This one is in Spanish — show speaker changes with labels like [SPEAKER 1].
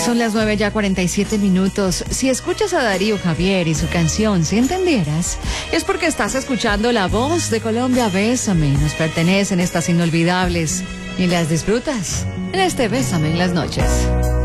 [SPEAKER 1] Son las 9:47. Si escuchas a Darío Javier y su canción Si Entendieras, es porque estás escuchando La Voz de Colombia. Bésame, nos pertenecen estas inolvidables y las disfrutas en este Bésame en las noches.